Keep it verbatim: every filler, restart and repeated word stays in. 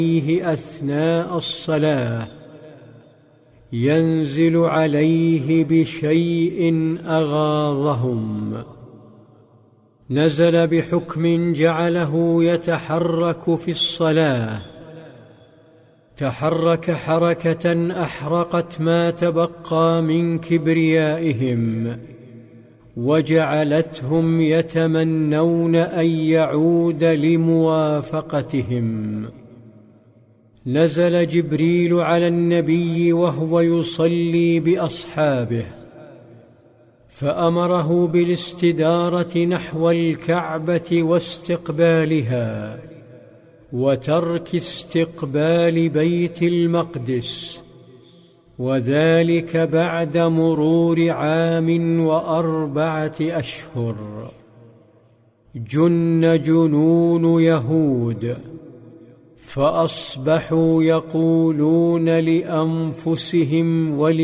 أثناء الصلاة ينزل عليه بشيء أغاظهم. نزل بحكم جعله يتحرك في الصلاة، تحرك حركة أحرقت ما تبقى من كبريائهم، وجعلتهم يتمنون أن يعود لموافقتهم. نزل جبريل على النبي وهو يصلي بأصحابه، فأمره بالاستدارة نحو الكعبة واستقبالها، وترك استقبال بيت المقدس، وذلك بعد مرور عام وأربعة أشهر. جن جنون يهود، فأصبحوا يقولون لأنفسهم ول